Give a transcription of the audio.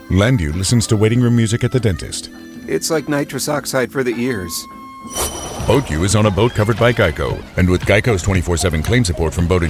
Landu listens to waiting room music at the dentist. It's like nitrous oxide for the ears. Boat U is on a boat covered by Geico. And with Geico's 24/7 claim support from Boat